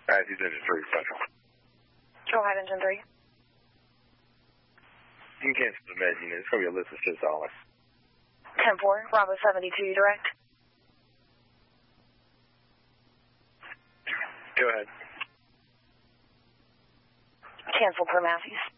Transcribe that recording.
Matthews, engine 3, Central. Go ahead, engine 3. You can cancel the med unit. It's going to be a list of $6. 10-4, Bravo 72, direct. Go ahead. Cancel per Matthews.